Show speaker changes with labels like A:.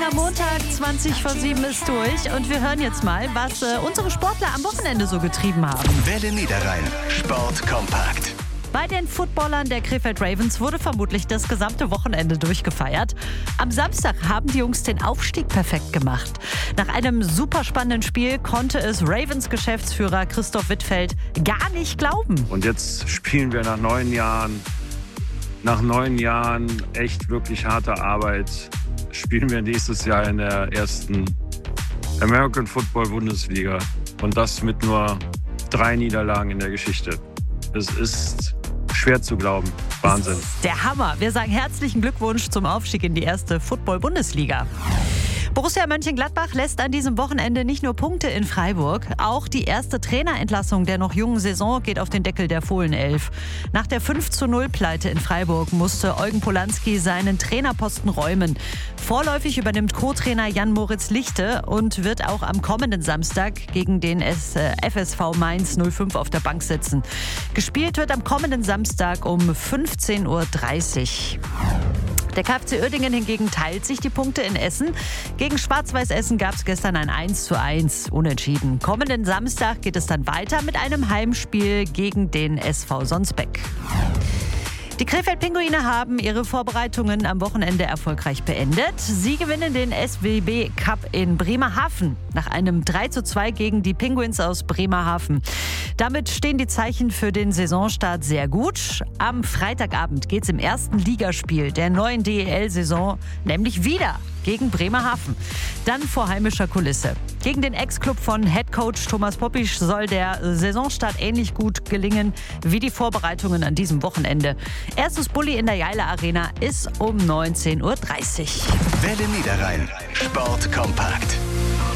A: Montag, 20:07 ist durch und wir hören jetzt mal, was unsere Sportler am Wochenende so getrieben haben.
B: Welle Niederrhein. Sport kompakt.
A: Bei den Footballern der Krefeld Ravens wurde vermutlich das gesamte Wochenende durchgefeiert. Am Samstag haben die Jungs den Aufstieg perfekt gemacht. Nach einem super spannenden Spiel konnte es Ravens Geschäftsführer Christoph Wittfeld gar nicht glauben.
C: Und jetzt spielen wir nach 9 Jahren echt wirklich harter Arbeit, spielen wir nächstes Jahr in der ersten American Football Bundesliga. Und das mit nur 3 Niederlagen in der Geschichte. Es ist schwer zu glauben. Wahnsinn.
A: Der Hammer. Wir sagen herzlichen Glückwunsch zum Aufstieg in die erste Football-Bundesliga. Borussia Mönchengladbach lässt an diesem Wochenende nicht nur Punkte in Freiburg, auch die erste Trainerentlassung der noch jungen Saison geht auf den Deckel der Fohlenelf. Nach der 5:0-Pleite in Freiburg musste Eugen Polanski seinen Trainerposten räumen. Vorläufig übernimmt Co-Trainer Jan-Moritz Lichte und wird auch am kommenden Samstag gegen den FSV Mainz 05 auf der Bank sitzen. Gespielt wird am kommenden Samstag um 15:30 Uhr. Der KfC Uerdingen hingegen teilt sich die Punkte in Essen. Gegen Schwarz-Weiß Essen gab es gestern ein 1:1 unentschieden. Kommenden Samstag geht es dann weiter mit einem Heimspiel gegen den SV Sonsbeck. Die Krefeld-Pinguine haben ihre Vorbereitungen am Wochenende erfolgreich beendet. Sie gewinnen den SWB Cup in Bremerhaven nach einem 3:2 gegen die Penguins aus Bremerhaven. Damit stehen die Zeichen für den Saisonstart sehr gut. Am Freitagabend geht es im ersten Ligaspiel der neuen DEL-Saison nämlich wieder gegen Bremerhaven. Dann vor heimischer Kulisse. Gegen den Ex-Club von Headcoach Thomas Popisch soll der Saisonstart ähnlich gut gelingen wie die Vorbereitungen an diesem Wochenende. Erstes Bulli in der Jaila Arena ist um 19:30 Uhr.
B: Welle Niederrhein. Sport kompakt.